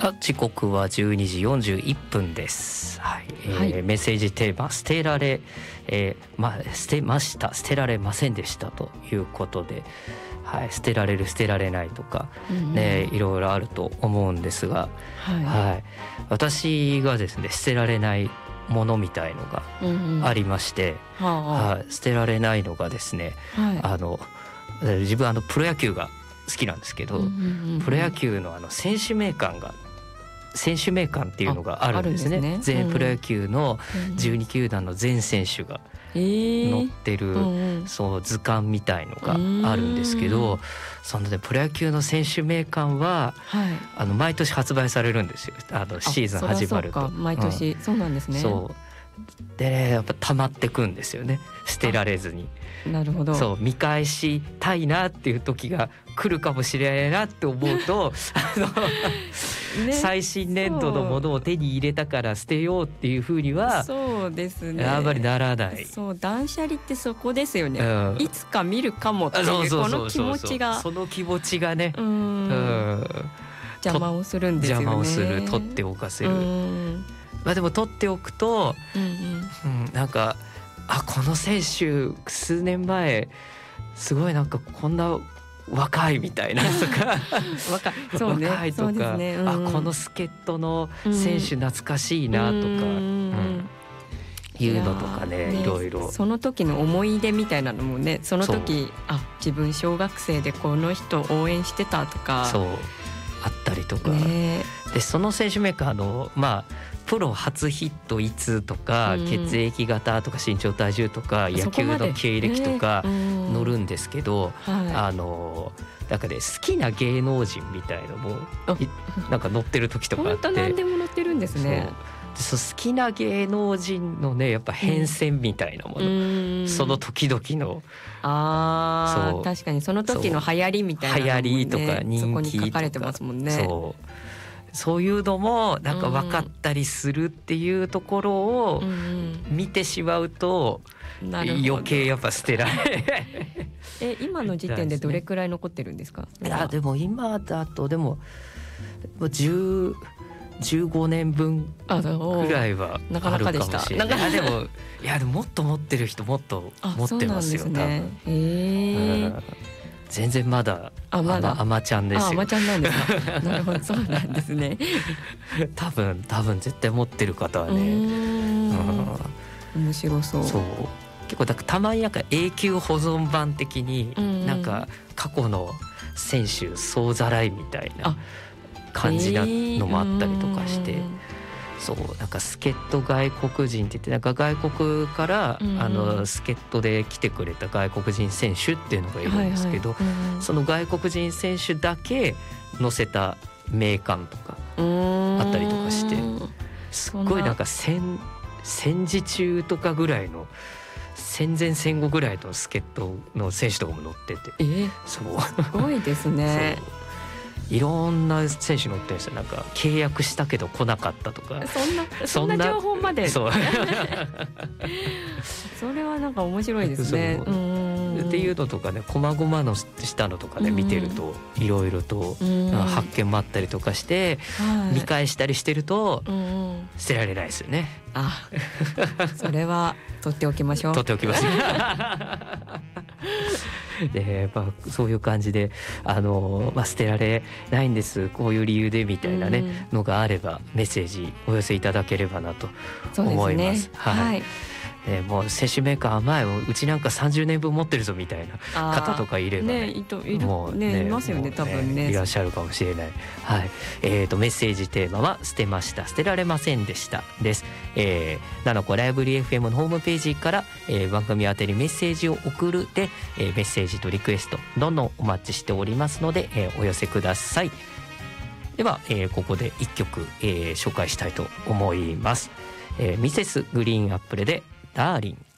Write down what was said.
時刻は12時41分です。はい、メッセージテーマ捨てられ、捨てました、捨てられませんでしたということで、はい、捨てられる捨てられないとか、ね、いろいろあると思うんですが、私がですね捨てられないものみたいのがありまして、捨てられないのがですね、自分プロ野球が好きなんですけど、プロ野球の選手名鑑っていうのがあるんですね。全プロ野球の12球団の全選手が載ってる、そう図鑑みたいのがあるんですけど、そのねプロ野球の選手名鑑は、毎年発売されるんですよ。シーズン始まると。 毎年、そうなんですね。 そうでね、やっぱ溜まってくんですよね、捨てられずに。 なるほど。 そう見返したいなっていう時が来るかもしれないなって思うと最新年度のものを手に入れたから捨てようっていうふうにはそうですね、 あんまりならない。 そう、断捨離ってそこですよね、いつか見るかもっていうこの気持ちが、 その気持ちがね、 邪魔をするんですよね。 邪魔をする、取っておかせる。でも取っておくと、なんかこの選手数年前すごいなんかこんな若いみたいなとか若いとか、この助っ人の選手懐かしいなとか、いうのとかね、いろいろその時の思い出みたいなのもね、その時自分小学生でこの人応援してたとか、 そうあったりとか、でその選手名鑑プロ初ヒットいつとか、血液型とか身長体重とか野球の経歴とか載るんですけど、なんかね好きな芸能人みたいのもなんか載ってる時とかあって、 本当何でも載ってるんですね。 そう好きな芸能人のねやっぱ変遷みたいなもの、その時々の確かにその時の流行りみたいなのも、 流行りとか人気とかそこに書かれてますもんね。 そういうのもなんか分かったりするっていうところを見てしまうと、余計やっぱ捨てられ今の時点でどれくらい残ってるんですか？ でも今だとでも15年分ぐらいはあるかもしれない。でももっと持ってる人もっと持ってますよ、多分。全然まだアマちゃんですよ。 アマちゃんなんですか。なるほど、そうなんですね。 多分絶対持ってる方はね、 面白そう。 結構だからたまになんか永久保存版的になんか過去の選手総ざらいみたいな感じなのもあったりとかして、なんか助っ人外国人って言って、なんか外国から助っ人で来てくれた外国人選手っていうのがいるんですけど、その外国人選手だけ載せた名鑑とかあったりとかして、すっごいなんか戦時中とかぐらいの、戦前戦後ぐらいの助っ人の選手とかも載ってて、 すごいですね。 いろんな選手乗ってるんですよ。なんか契約したけど来なかったとか、 そんな情報まで。それはなんか面白いですね。 っていうのとかね、細々のしたのとかね見てるといろいろと発見もあったりとかして、見返したりしてると捨てられないですよね。 それは取っておきましょう。 取っておきます。でそういう感じで捨てられないんです、こういう理由でみたいなね、のがあればメッセージお寄せいただければなと思います。もう選手名鑑前をうちなんか30年分持ってるぞみたいな方とかいればもういますよね、多分ねいらっしゃるかもしれない。メッセージテーマは捨てました、捨てられませんでしたです。なのこライブリー FM のホームページから、番組宛てにメッセージを送るで、メッセージとリクエストどんどんお待ちしておりますので、お寄せください。では、ここで1曲、紹介したいと思います。ミセスグリーンアップルでダーリン。